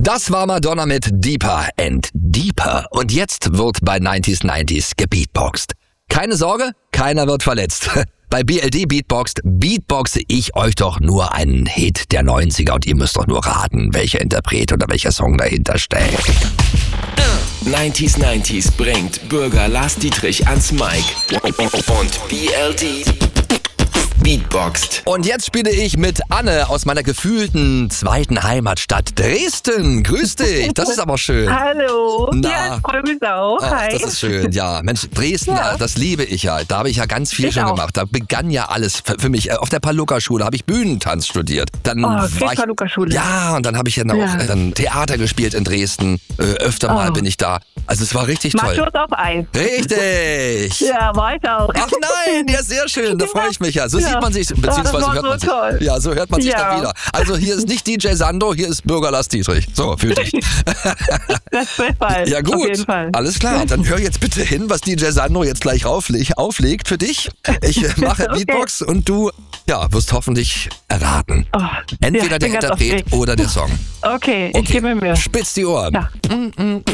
Das war Madonna mit Deeper and Deeper. Und jetzt wird bei 90s gebeatboxt. Keine Sorge, keiner wird verletzt. Bei BLD Beatboxt beatboxe ich euch doch nur einen Hit der 90er und ihr müsst doch nur raten, welcher Interpret oder welcher Song dahinter steckt. 90s bringt Bürger Lars Dietrich ans Mic und BLD beatboxt. Und jetzt spiele ich mit Anne aus meiner gefühlten zweiten Heimatstadt Dresden. Grüß dich, das ist aber schön. Hallo. Na. Ja, ich freue mich auch. Ach, Hi. das ist schön, ja. Mensch, Dresden, Ja. das liebe ich ja. Da habe ich ja ganz viel Ich schon auch. gemacht. Da begann ja alles für mich. Auf der Paluca-Schule habe ich Bühnentanz studiert. Dann war ich, Paluca-Schule. ja, und dann habe ich ja noch dann Theater gespielt in Dresden. Öfter mal bin ich da. Also es war richtig toll. Machos auf Eis. Richtig. Ja, war ich auch. Ach nein, ja, sehr schön, da freue ich mich ja. So Ja. sieht man sich, das beziehungsweise war hört man so sich. toll. Ja, so hört man sich Ja. dann wieder. Also hier ist nicht DJ Sando, hier ist Bürger Lars Dietrich. So, fühl dich. Das ist der Fall. Ja gut, Auf jeden Fall. alles klar. Dann hör jetzt bitte hin, was DJ Sando jetzt gleich auflegt für dich. Ich mache Okay. Beatbox und du wirst hoffentlich erraten. Oh, Entweder ja, ich der bin ganz Interpret aufgeregt. oder der Song. Okay, ich gebe mir Mühe. Spitz die Ohren. Ja.